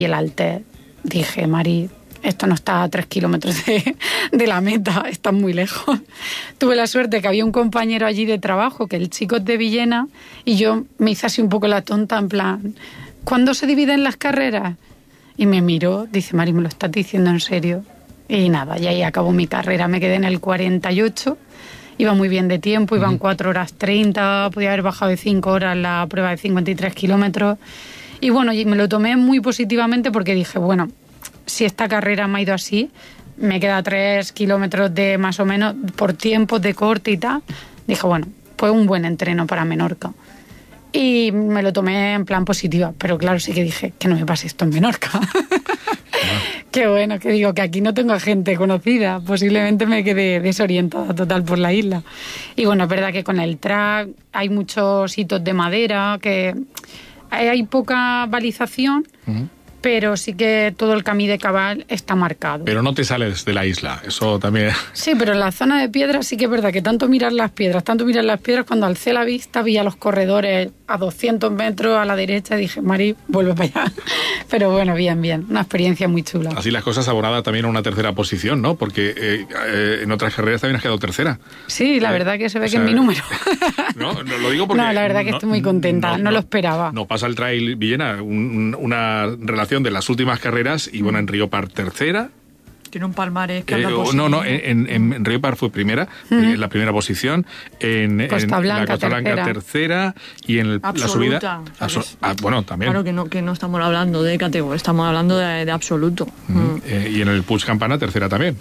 Y el Alter, dije, Mari, esto no está a 3 kilómetros de la meta, está muy lejos. Tuve la suerte que había un compañero allí de trabajo, que el chico es de Villena, y yo me hice así un poco la tonta, en plan, ¿cuándo se dividen las carreras? Y me miró, dice, Mari, ¿me lo estás diciendo en serio? Y nada, y ahí acabó mi carrera, me quedé en el 48, iba muy bien de tiempo, iban 4 horas 30, podía haber bajado de 5 horas la prueba de 53 kilómetros. Y bueno, y me lo tomé muy positivamente porque dije, bueno, si esta carrera me ha ido así, me queda 3 kilómetros de más o menos por tiempos de corte y tal. Dije, bueno, pues un buen entreno para Menorca. Y me lo tomé en plan positiva, pero claro, sí que dije que no me pase esto en Menorca. Qué bueno, que digo que aquí no tengo gente conocida, posiblemente me quedé desorientada total por la isla. Y bueno, es verdad que con el track hay muchos hitos de madera, que hay poca balización, pero sí que todo el camí de Cabal está marcado. Pero no te sales de la isla, eso también... Sí, pero en la zona de piedras sí que es verdad que tanto mirar las piedras, cuando alcé la vista vi a los corredores a 200 metros a la derecha y dije, Mari, vuelve para allá. Pero bueno, bien, una experiencia muy chula. Así las cosas, abonada también a una tercera posición, ¿no? Porque en otras carreras también has quedado tercera. Sí, la verdad que se ve que es mi número. No lo digo porque... No, la verdad que estoy muy contenta, no lo esperaba. No pasa el Trail Villena, una relación de las últimas carreras, y bueno, en Río Par tercera. Tiene un palmarés que anda en Río Par fue primera, la primera posición, en Costa Blanca, la Costa Blanca tercera, y en la subida... bueno, también. Claro que no estamos hablando de categoría, estamos hablando de absoluto. Y en el Puig Campana tercera también.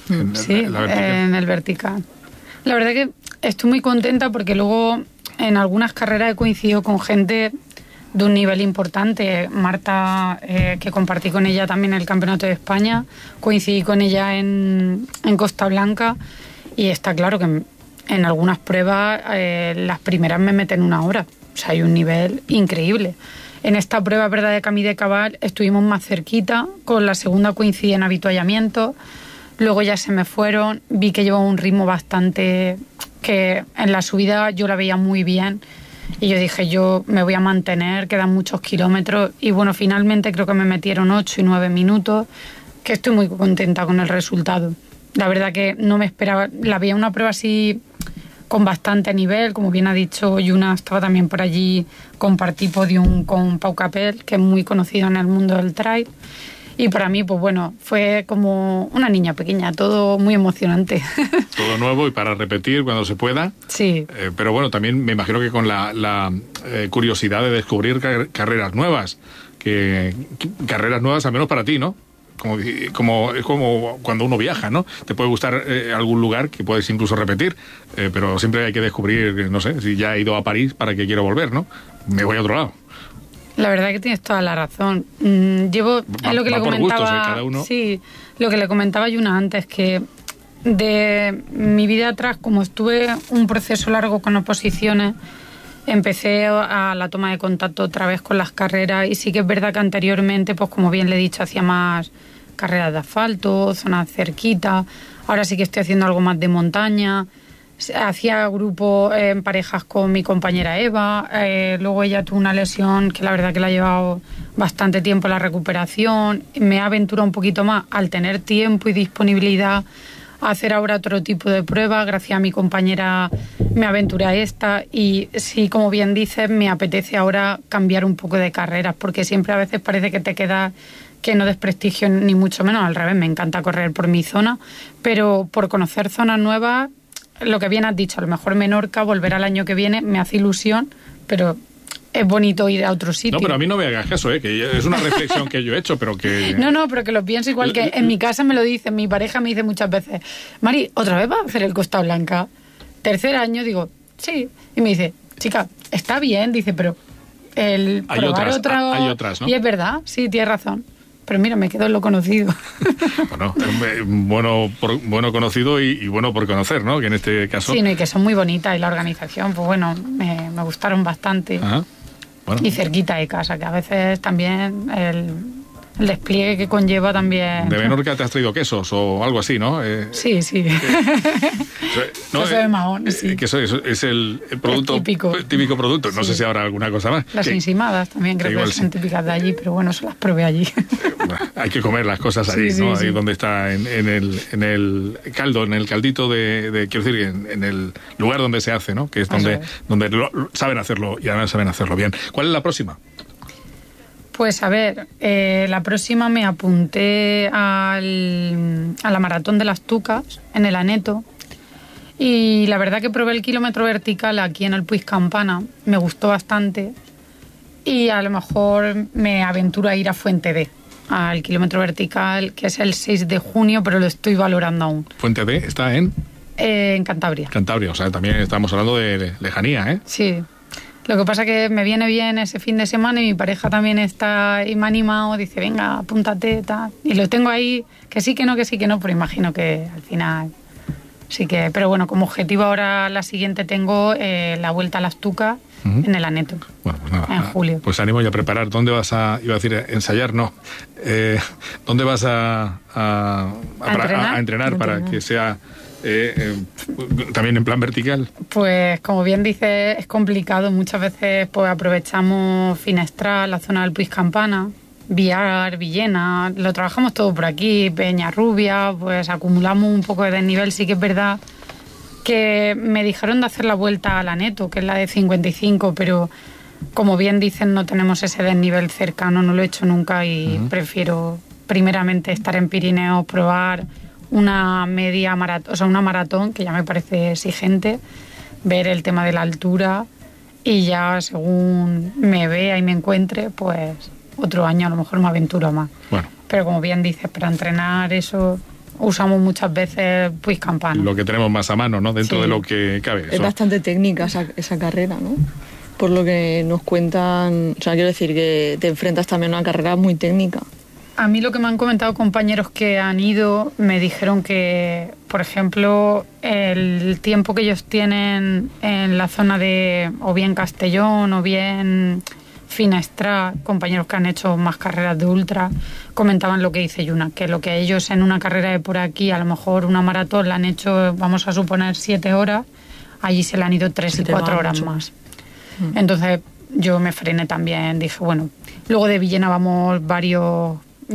En el vertical. La verdad que estoy muy contenta porque luego en algunas carreras he coincidido con gente de un nivel importante. Marta, que compartí con ella también el Campeonato de España, coincidí con ella en Costa Blanca, y está claro que en algunas pruebas las primeras me meten 1 hora. O sea, hay un nivel increíble. En esta prueba, verdad, de Camí de Cabal estuvimos más cerquita, con la segunda coincidí en avituallamiento, luego ya se me fueron, vi que llevaba un ritmo bastante... que en la subida yo la veía muy bien, y yo dije, yo me voy a mantener, quedan muchos kilómetros, y bueno, finalmente creo que me metieron 8 y 9 minutos, que estoy muy contenta con el resultado. La verdad que no me esperaba, la veía una prueba así con bastante nivel, como bien ha dicho Yuna, estaba también por allí, compartí podium con Pau Capel, que es muy conocido en el mundo del trail, y para mí, pues bueno, fue como una niña pequeña, todo muy emocionante. Todo nuevo y para repetir cuando se pueda. Sí. Pero bueno, también me imagino que con la curiosidad de descubrir carreras nuevas, carreras nuevas al menos para ti, ¿no? Es como cuando uno viaja, ¿no? Te puede gustar algún lugar que puedes incluso repetir, pero siempre hay que descubrir, no sé, si ya he ido a París, ¿para qué quiero volver, no? Me voy a otro lado. La verdad que tienes toda la razón. Es lo que le comentaba, gustos, cada uno. Sí, lo que le comentaba a Yuna antes, que de mi vida atrás, como estuve un proceso largo con oposiciones, empecé a la toma de contacto otra vez con las carreras, y sí que es verdad que anteriormente, pues como bien le he dicho, hacía más carreras de asfalto, zonas cerquitas. Ahora sí que estoy haciendo algo más de montaña. Hacía grupo en parejas con mi compañera Eva, luego ella tuvo una lesión que la verdad que la ha llevado bastante tiempo la recuperación. Me he aventurado un poquito más al tener tiempo y disponibilidad a hacer ahora otro tipo de pruebas. Gracias a mi compañera me aventuré a esta, y sí, como bien dices, me apetece ahora cambiar un poco de carreras, porque siempre a veces parece que te quedas, que no desprestigio ni mucho menos, al revés, me encanta correr por mi zona, pero por conocer zonas nuevas, lo que bien has dicho, a lo mejor Menorca, volver al año que viene, me hace ilusión, pero es bonito ir a otro sitio. No, pero a mí no me hagas caso, que es una reflexión que yo he hecho, pero que... No, pero que lo pienso igual, que en mi casa me lo dicen, mi pareja me dice muchas veces, Mari, ¿otra vez vas a hacer el Costa Blanca? ¿Tercer año? Digo, sí. Y me dice, chica, está bien, dice, pero el hay probar hay otras, ¿no? Y es verdad, sí, tienes razón. Pero mira, me quedo en lo conocido. Bueno, bueno conocido y bueno por conocer, ¿no? Que en este caso... Sí, no, y que son muy bonitas, y la organización, pues bueno, me gustaron bastante. Ajá. Bueno. Y cerquita de casa, que a veces también el despliegue que conlleva también. De Menorca te has traído quesos o algo así, ¿no? Sí. No, Queso de Mahón, sí. Que eso es el producto, el típico producto. No sé si habrá alguna cosa más. Las ensimadas también creo que son típicas de allí, pero bueno, se las probé allí. Hay que comer las cosas allí, ¿no? Ahí donde está en el caldo, en el caldito quiero decir, en el lugar donde se hace, ¿no? Que es donde saben hacerlo y además saben hacerlo bien. ¿Cuál es la próxima? Pues a ver, la próxima me apunté a la maratón de las Tucas en el Aneto y la verdad que probé el kilómetro vertical aquí en el Puig Campana, me gustó bastante y a lo mejor me aventuro a ir a Fuente D, al kilómetro vertical, que es el 6 de junio, pero lo estoy valorando aún. Fuente D está en Cantabria. Cantabria, o sea, también estamos hablando de lejanía, ¿eh? Sí. Lo que pasa que me viene bien ese fin de semana y mi pareja también está y me ha animado, dice, venga, apúntate, tal. Y lo tengo ahí, que sí, que no, pero imagino que al final sí que... Pero bueno, como objetivo ahora la siguiente tengo la Vuelta a las Tucas en el Aneto. Bueno, pues nada. En julio. Pues animo ya a preparar. ¿Dónde vas a, iba a decir, ensayar? No. ¿Dónde vas a entrenar para que sea... también en plan vertical? Pues como bien dices, es complicado. Muchas veces pues aprovechamos Finestral, la zona del Puig Campana, Villar, Villena, lo trabajamos todo por aquí, Peñarrubia, pues acumulamos un poco de desnivel. Sí que es verdad que me dijeron de hacer la vuelta a la Aneto, que es la de 55, pero como bien dicen no tenemos ese desnivel cercano, no lo he hecho nunca y prefiero primeramente estar en Pirineos, probar una media maratón, o sea, una maratón que ya me parece exigente, ver el tema de la altura y ya según me vea y me encuentre, pues otro año a lo mejor me aventuro más. Bueno. Pero como bien dices, para entrenar eso usamos muchas veces Puig Campana. Lo que tenemos más a mano, ¿no? Dentro de lo que cabe. Es bastante técnica esa carrera, ¿no? Por lo que nos cuentan, o sea, quiero decir que te enfrentas también a una carrera muy técnica. A mí lo que me han comentado compañeros que han ido, me dijeron que, por ejemplo, el tiempo que ellos tienen en la zona de o bien Castellón o bien Finestrat, compañeros que han hecho más carreras de ultra, comentaban lo que dice Yuna, que lo que ellos en una carrera de por aquí, a lo mejor una maratón la han hecho, vamos a suponer, 7 horas, allí se le han ido 3 y 4 horas más. Entonces yo me frené también, dije, bueno, luego de Villena vamos varios...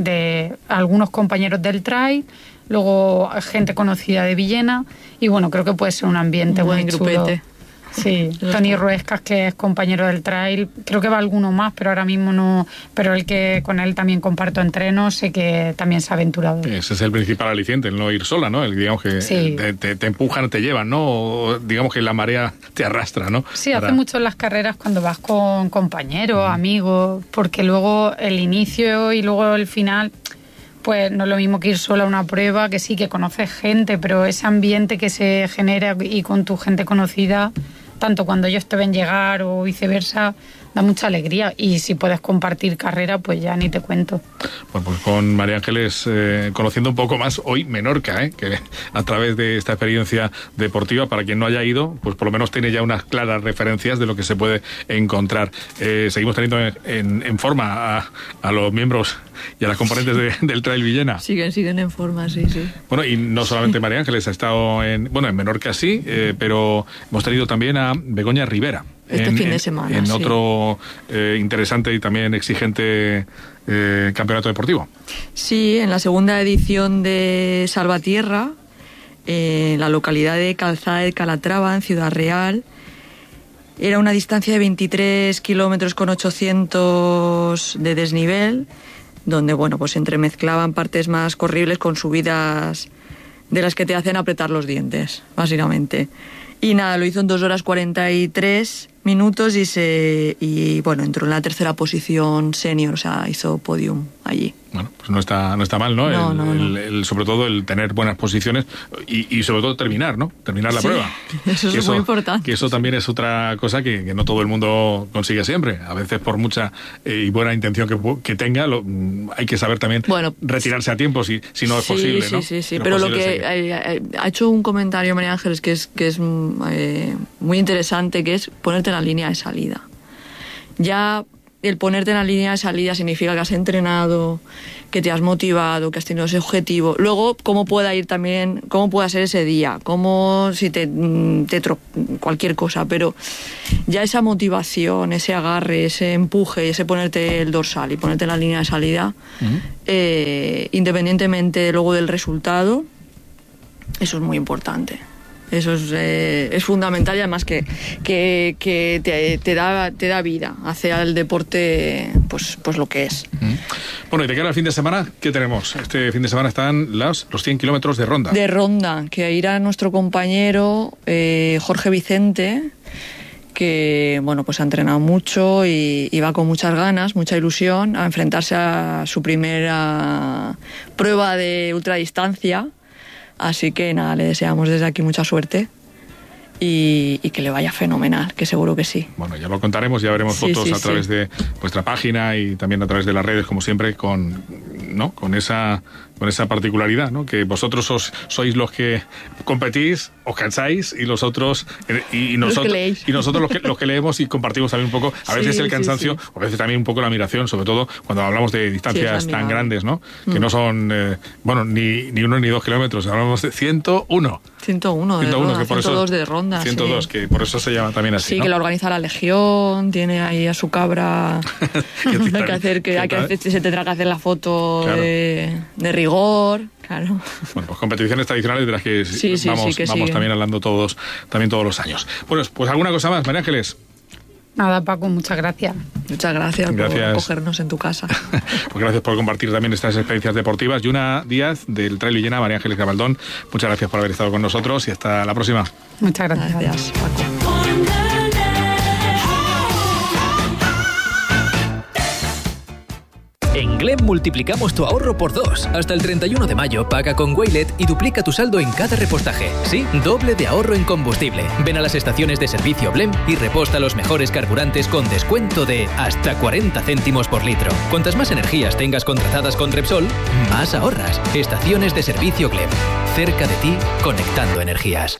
de algunos compañeros del trail, luego gente conocida de Villena y bueno, creo que puede ser un ambiente un muy buen chulo. grupete. Sí, Tony Ruescas, que es compañero del trail, creo que va alguno más, pero ahora mismo no, pero el que con él también comparto entrenos, sé que también se ha aventurado. Ese es el principal aliciente, el no ir sola, ¿no? Digamos que sí. te empujan, te llevan, ¿no? O digamos que la marea te arrastra, ¿no? Sí, hace mucho en las carreras cuando vas con compañeros, amigos, porque luego el inicio y luego el final, pues no es lo mismo que ir sola a una prueba, que sí, que conoces gente, pero ese ambiente que se genera y con tu gente conocida, tanto cuando ellos te ven llegar o viceversa, da mucha alegría. Y si puedes compartir carrera, pues ya ni te cuento. Bueno, pues con María Ángeles, conociendo un poco más hoy Menorca, que a través de esta experiencia deportiva, para quien no haya ido, pues por lo menos tiene ya unas claras referencias de lo que se puede encontrar. Seguimos teniendo en forma a los miembros y a las componentes del Trail Villena. Siguen en forma, sí. Bueno, y no solamente María Ángeles ha estado en Menorca sí, pero hemos tenido también a Begoña Rivera. Fin de semana, en otro interesante y también exigente campeonato deportivo. Sí, en la segunda edición de Salvatierra, en la localidad de Calzada de Calatrava, en Ciudad Real. Era una distancia de 23 kilómetros con 800 de desnivel, donde bueno, pues se entremezclaban partes más corribles con subidas de las que te hacen apretar los dientes, básicamente. Y nada, lo hizo en 2 horas 43 minutos y bueno, entró en la tercera posición senior, o sea, hizo podium allí. Bueno, pues no está mal, ¿no? No. Sobre todo el tener buenas posiciones y sobre todo terminar, ¿no? Terminar la prueba. Eso es muy importante. Que eso también es otra cosa que no todo el mundo consigue siempre. A veces por mucha y buena intención que tenga, hay que saber también retirarse a tiempo si no es posible, ¿no? Sí. Pero lo que ha hecho un comentario María Ángeles que es muy interesante, que es ponerte en la línea de salida. Ya el ponerte en la línea de salida significa que has entrenado, que te has motivado, que has tenido ese objetivo. Luego, cómo pueda ir también, cómo pueda ser ese día, cómo si cualquier cosa, pero ya esa motivación, ese agarre, ese empuje, ese ponerte el dorsal y ponerte en la línea de salida, independientemente luego del resultado, eso es muy importante. Eso es fundamental y además que te da vida hacia el deporte, pues lo que es. Bueno, y de cara al fin de semana, ¿qué tenemos? Este fin de semana están los 100 kilómetros de ronda. De ronda, que irá nuestro compañero Jorge Vicente, que pues ha entrenado mucho y va con muchas ganas, mucha ilusión a enfrentarse a su primera prueba de ultradistancia. Así que nada, le deseamos desde aquí mucha suerte y que le vaya fenomenal, que seguro que sí. Bueno, ya lo contaremos, ya veremos fotos a través de vuestra página y también a través de las redes, como siempre, con esa particularidad, ¿no? Que vosotros sois los que competís, os cansáis, y los otros y nosotros los que leemos y compartimos también un poco, a veces el cansancio, a veces también un poco la admiración, sobre todo cuando hablamos de distancias tan grandes, ¿no? Que no son ni 1 ni 2 kilómetros, hablamos de 101. 101 de ronda, que por 102 de ronda. 102, que por eso se llama también así, sí, ¿no? Que la organiza la Legión, tiene ahí a su cabra se tendrá que hacer la foto, claro, de rigor, claro. Bueno, pues competiciones tradicionales de las que vamos también hablando todos los años. Bueno, pues alguna cosa más, María Ángeles. Nada, Paco, muchas gracias. Muchas gracias por cogernos en tu casa. Pues gracias por compartir también estas experiencias deportivas. Yuna Díaz, del Trail Villena, María Ángeles Gabaldón, muchas gracias por haber estado con nosotros y hasta la próxima. Muchas gracias, Paco. En Glem multiplicamos tu ahorro por 2. Hasta el 31 de mayo paga con Waylet y duplica tu saldo en cada repostaje. Sí, doble de ahorro en combustible. Ven a las estaciones de servicio Blem y reposta los mejores carburantes con descuento de hasta 40 céntimos por litro. Cuantas más energías tengas contratadas con Repsol, más ahorras. Estaciones de servicio Glem. Cerca de ti, conectando energías.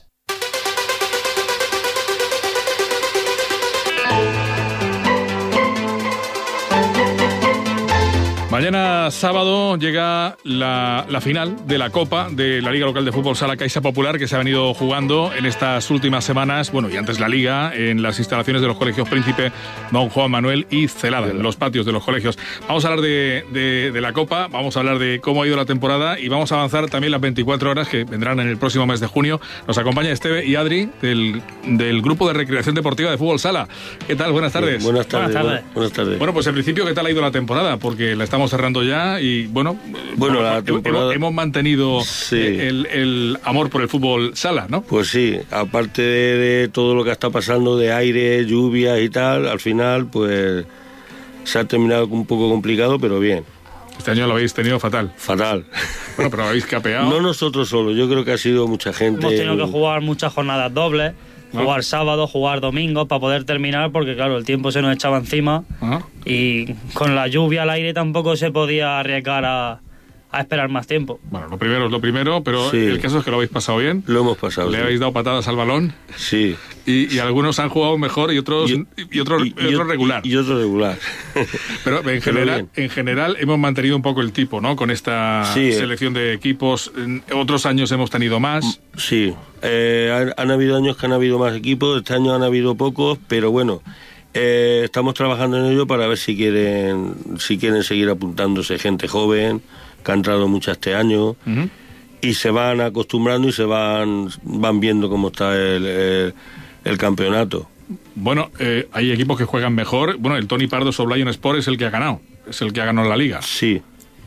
Mañana sábado llega la final de la Copa de la Liga Local de Fútbol Sala Caixa Popular, que se ha venido jugando en estas últimas semanas, y antes la Liga, en las instalaciones de los colegios Príncipe Don Juan Manuel y Celada, en los patios de los colegios. Vamos a hablar de la Copa, vamos a hablar de cómo ha ido la temporada y vamos a avanzar también las 24 horas que vendrán en el próximo mes de junio. Nos acompaña Esteve y Adri del Grupo de Recreación Deportiva de Fútbol Sala. ¿Qué tal? Buenas tardes. Buenas tardes. Buenas tardes. Bueno, pues en principio, ¿qué tal ha ido la temporada? Porque la estamos cerrando ya y la temporada... hemos mantenido el amor por el fútbol sala, ¿no? Pues sí, aparte de todo lo que está pasando de aire, lluvia y tal, al final pues se ha terminado un poco complicado, pero bien. Este año lo habéis tenido fatal. Fatal. Bueno, pero habéis capeado. No nosotros solos, yo creo que ha sido mucha gente. Hemos tenido que jugar muchas jornadas dobles. Jugar sábado, jugar domingo para poder terminar, porque claro, el tiempo se nos echaba encima y con la lluvia al aire tampoco se podía arriesgar a esperar más tiempo. Bueno, lo primero es lo primero, pero el caso es que lo habéis pasado bien. Lo hemos pasado. Le habéis dado patadas al balón. Sí. Y algunos han jugado mejor y otros regular. Y otros regular. Pero en general hemos mantenido un poco el tipo, ¿no? Con esta selección de equipos. En otros años hemos tenido más. Sí. Han habido años que han habido más equipos, este año han habido pocos, pero bueno, estamos trabajando en ello para ver si quieren seguir apuntándose gente joven, que ha entrado mucha este año, y se van acostumbrando y se van viendo cómo está el campeonato. Bueno, hay equipos que juegan mejor. Bueno, el Tony Pardo Soblayon Sport es el que ha ganado, la liga. Sí.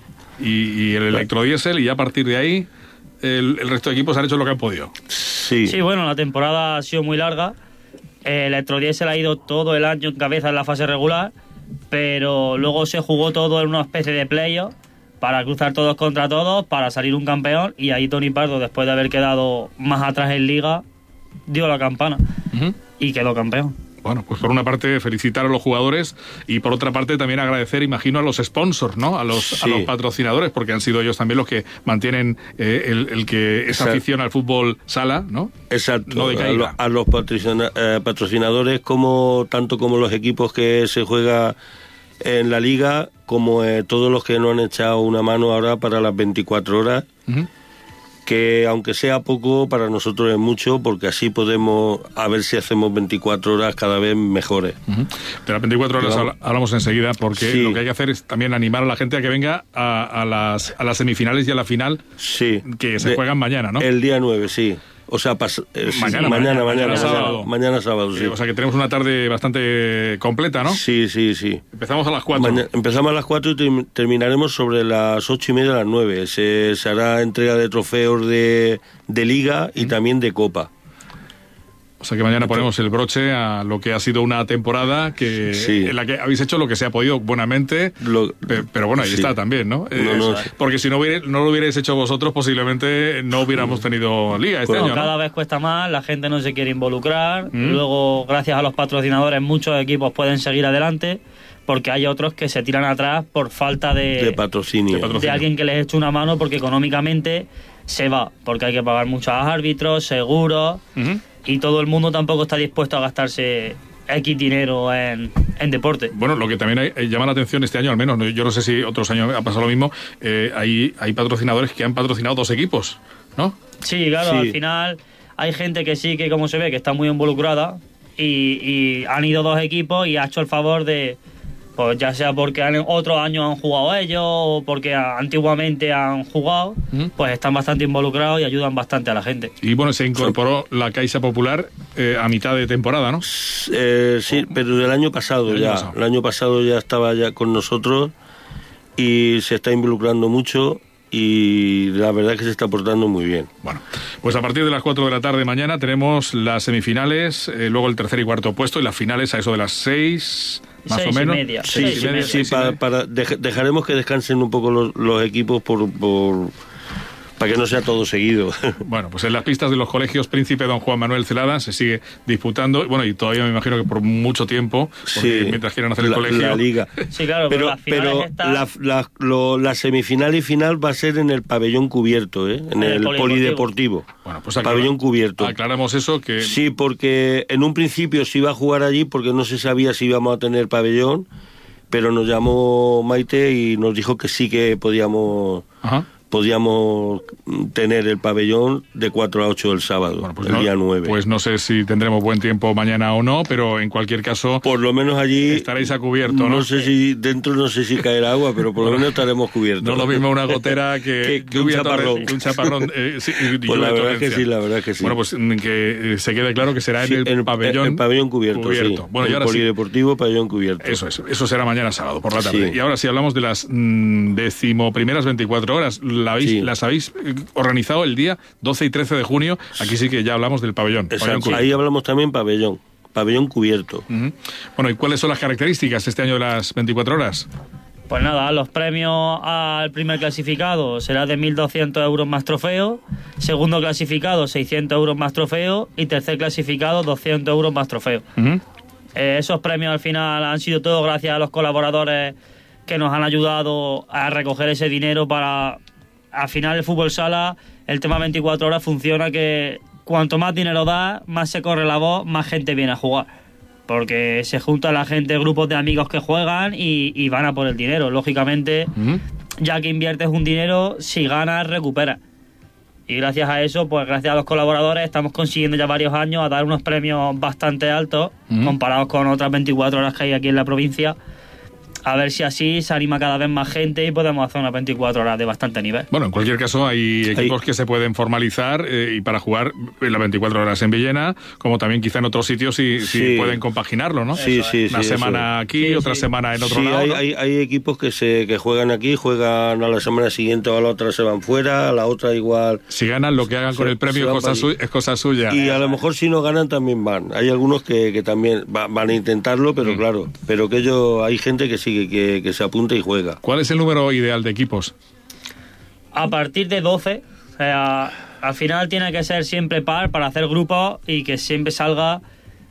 Y el Electrodiesel, y ya a partir de ahí el resto de equipos han hecho lo que han podido. Sí. Sí, bueno, la temporada ha sido muy larga. El Electrodiesel ha ido todo el año en cabeza en la fase regular, pero luego se jugó todo en una especie de playoff para cruzar todos contra todos, para salir un campeón, y ahí Tony Pardo, después de haber quedado más atrás en liga, dio la campana y quedó campeón. Bueno, pues por una parte felicitar a los jugadores y por otra parte también agradecer, imagino, a los sponsors, ¿no? A los patrocinadores, porque han sido ellos también los que mantienen el que esa afición al fútbol sala, ¿no? Exacto. No decaiga. A los patrocinadores, tanto como los equipos que se juega en la liga, como todos los que nos han echado una mano ahora para las 24 horas, que aunque sea poco, para nosotros es mucho, porque así podemos, a ver si hacemos 24 horas cada vez mejores. De las 24 horas hablamos enseguida, porque lo que hay que hacer es también animar a la gente a que venga a las semifinales y a la final, que se juegan mañana, ¿no? El día 9, sí. O sea, mañana sábado, sí. O sea que tenemos una tarde bastante completa, ¿no? Sí. Empezamos a las 4. Empezamos a las 4 y terminaremos sobre las 8:30 a las 9. Se hará entrega de trofeos de liga y también de copa. O sea que mañana ponemos el broche a lo que ha sido una temporada en la que habéis hecho lo que se ha podido buenamente, pero bueno, ahí está también, ¿no? Porque si no lo hubierais hecho vosotros, posiblemente no hubiéramos tenido liga este año, ¿no? Cada vez cuesta más, la gente no se quiere involucrar, luego gracias a los patrocinadores muchos equipos pueden seguir adelante, porque hay otros que se tiran atrás por falta de patrocinio. De alguien que les eche una mano, porque económicamente se va, porque hay que pagar muchos árbitros, seguros, y todo el mundo tampoco está dispuesto a gastarse X dinero en deporte. Bueno, lo que también llama la atención este año, al menos, yo no sé si otros años ha pasado lo mismo, hay patrocinadores que han patrocinado 2 equipos, ¿no? Sí, claro, al final hay gente que sí, que como se ve, que está muy involucrada, y han ido 2 equipos y ha hecho el favor de, pues ya sea porque otros años han jugado ellos o porque antiguamente han jugado, pues están bastante involucrados y ayudan bastante a la gente. Y bueno, se incorporó la Caixa Popular a mitad de temporada, ¿no? Sí, pero del año pasado ya. El año pasado ya estaba ya con nosotros y se está involucrando mucho. Y la verdad es que se está portando muy bien. Bueno, pues a partir de las 4 de la tarde mañana tenemos las semifinales, luego el tercer y cuarto puesto y las finales a eso de las 6, más o menos. Dejaremos que descansen un poco los equipos para que no sea todo seguido. Bueno, pues en las pistas de los colegios Príncipe Don Juan Manuel Celada se sigue disputando, bueno, y todavía me imagino que por mucho tiempo, mientras quieran hacer el colegio. La liga. Sí, claro, pero la semifinal y final va a ser en el pabellón cubierto, en el polideportivo. Bueno, pues pabellón cubierto. Aclaramos eso que... Sí, porque en un principio se iba a jugar allí porque no se sabía si íbamos a tener pabellón, pero nos llamó Maite y nos dijo que sí que podíamos tener el pabellón de 4 a 8 el sábado, bueno, pues el día 9. Pues no sé si tendremos buen tiempo mañana o no, pero en cualquier caso... Por lo menos allí... Estaréis a cubierto, ¿no? No sé si dentro, no sé si caerá agua, pero por lo menos estaremos cubiertos. No es lo mismo una gotera que un chaparrón. Un chaparrón pues la verdad es que sí, Bueno, pues que se quede claro que será en el pabellón... En pabellón cubierto. Sí. Bueno, y ahora polideportivo, pabellón cubierto. Eso será mañana sábado, por la tarde. Sí. Y ahora sí hablamos de las 11º 24 horas. Las habéis organizado el día 12 y 13 de junio. Aquí sí que ya hablamos del pabellón. Exacto. Ahí hablamos también pabellón cubierto. Bueno, ¿y cuáles son las características este año de las 24 horas? Pues nada, los premios al primer clasificado será de 1.200 euros más trofeo, segundo clasificado 600 euros más trofeo y tercer clasificado 200 euros más trofeo. Esos premios al final han sido todos gracias a los colaboradores que nos han ayudado a recoger ese dinero para... Al final el fútbol sala, el tema 24 horas funciona que cuanto más dinero da, más se corre la voz, más gente viene a jugar. Porque se junta la gente, grupos de amigos que juegan y van a por el dinero. Lógicamente, ya que inviertes un dinero, si ganas, recuperas. Y gracias a eso, pues gracias a los colaboradores, estamos consiguiendo ya varios años a dar unos premios bastante altos, comparados con otras 24 horas que hay aquí en la provincia. A ver si así se anima cada vez más gente y podemos hacer unas 24 horas de bastante nivel. Bueno, en cualquier caso hay equipos que se pueden formalizar y para jugar las 24 horas en Villena, como también quizá en otros sitios si pueden compaginarlo, ¿no? Sí. Una semana aquí, otra semana en otro lado. Sí, hay equipos que juegan aquí, juegan a la semana siguiente o a la otra se van fuera, a la otra igual. Si ganan, lo que hagan con el premio es cosa suya. Y a lo mejor si no ganan también van. Hay algunos que también van a intentarlo, pero claro, pero que hay gente que sí que se apunta y juega. ¿Cuál es el número ideal de equipos? A partir de 12. Al final tiene que ser siempre par para hacer grupos y que siempre salga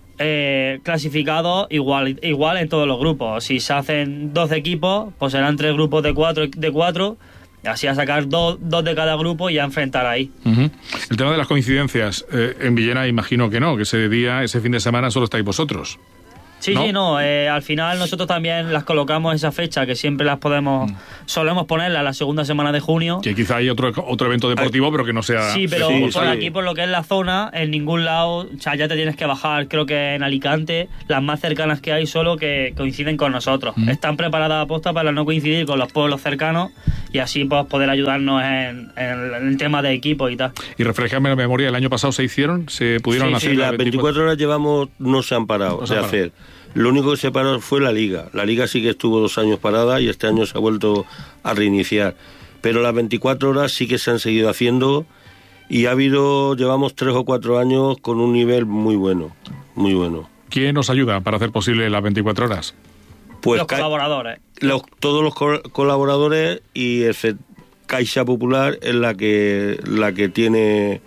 clasificado igual en todos los grupos. Si se hacen 12 equipos, pues serán 3 grupos de 4, así a sacar dos de cada grupo y a enfrentar ahí. El tema de las coincidencias, en Villena imagino que no, que ese fin de semana solo estáis vosotros. Sí, ¿no? sí, no. Al final nosotros también las colocamos esa fecha, que siempre las solemos ponerla la segunda semana de junio. Que quizá hay otro evento deportivo, pero que no sea... Sí, pero Sí, por sí. aquí, por lo que es la zona, en ningún lado, o sea, ya te tienes que bajar, creo que en Alicante, las más cercanas que hay solo que coinciden con nosotros. Están preparadas a posta para no coincidir con los pueblos cercanos y así pues poder ayudarnos en el tema de equipo y tal. Y refrescame la memoria, el año pasado se pudieron Sí, hacer Sí, las 24 horas llevamos, no se han parado No se han de hacer. Lo único que se paró fue la Liga. La Liga sí que estuvo 2 años parada y este año se ha vuelto a reiniciar. Pero las 24 horas sí que se han seguido haciendo y llevamos 3 o 4 años con un nivel muy bueno, muy bueno. ¿Quién nos ayuda para hacer posible las 24 horas? Pues Los colaboradores. todos los colaboradores y Caixa Popular es la que tiene...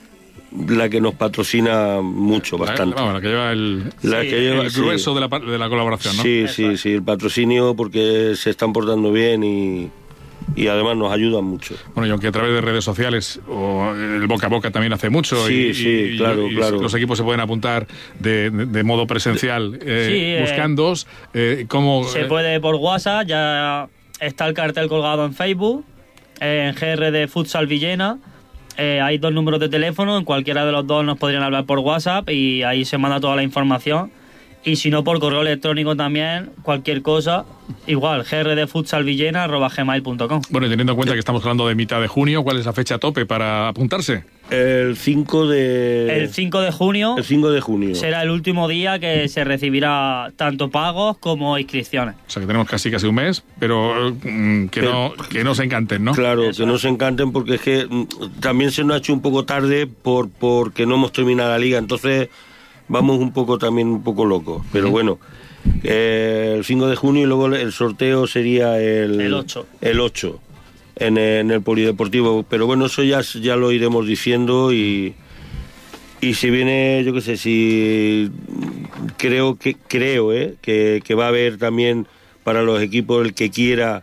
la que nos patrocina mucho, bastante. La que lleva el Sí, grueso de la colaboración, ¿no? Sí, sí, el patrocinio, porque se están portando bien y además nos ayudan mucho. Bueno, y aunque a través de redes sociales o el boca a boca también hace mucho, Sí, claro. los equipos se pueden apuntar de modo presencial buscando cómo... Se puede por WhatsApp, ya está el cartel colgado en Facebook, en GRD Futsal Villena. Hay 2 números de teléfono, en cualquiera de los 2 nos podrían hablar por WhatsApp y ahí se manda toda la información. Y si no, por correo electrónico también, cualquier cosa, igual, grdfutsalvillena@gmail.com. Bueno, y teniendo en cuenta que estamos hablando de mitad de junio, ¿cuál es la fecha tope para apuntarse? El 5 de... El 5 de junio El 5 de junio. será el último día que se recibirá tanto pagos como inscripciones. O sea que tenemos casi un mes, pero que no se encanten, ¿no? Claro, Eso que no se encanten porque es que también se nos ha hecho un poco tarde porque no hemos terminado la liga, entonces vamos un poco locos. Pero bueno, el 5 de junio y luego el sorteo sería el 8. El 8 en el polideportivo. Pero bueno, eso ya lo iremos diciendo y si viene, yo qué sé, si creo que va a haber también para los equipos el que quiera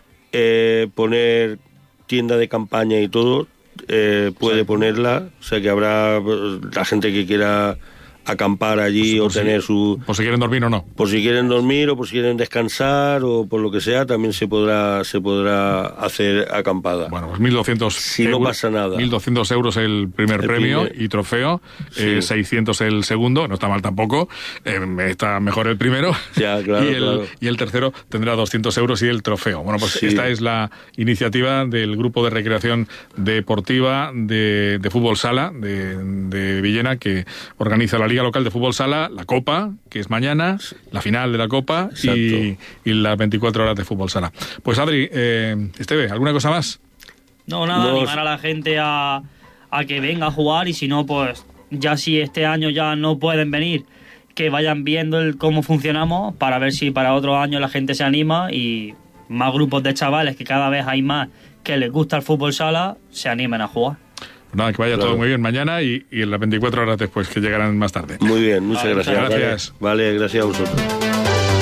poner tienda de campaña y todo, puede ponerla, o sea que habrá la gente que quiera acampar allí o tener su... Por si quieren dormir o no. Por si quieren dormir o por si quieren descansar o por lo que sea, también se podrá hacer acampada. Bueno, pues 1.200 si no pasa nada. 1.200 euros el primer premio y trofeo, Sí. 600 el segundo, no está mal tampoco, está mejor el primero. Ya, claro, y el tercero tendrá 200 euros y el trofeo. Bueno, pues Sí. esta es la iniciativa del Grupo de Recreación Deportiva de Fútbol Sala de Villena, que organiza la Liga Local de Fútbol Sala, la Copa, que es mañana, la final de la Copa y las 24 horas de Fútbol Sala. Pues Adri, Esteve, ¿alguna cosa más? No, nada, animar a la gente a que venga a jugar y si no, pues ya si este año ya no pueden venir, que vayan viendo cómo funcionamos para ver si para otro año la gente se anima y más grupos de chavales, que cada vez hay más que les gusta el fútbol sala, se animen a jugar. Pues nada, que vaya todo muy bien mañana y en las 24 horas después, que llegarán más tarde. Muy bien, muchas Vale, gracias. gracias. Vale, gracias a vosotros.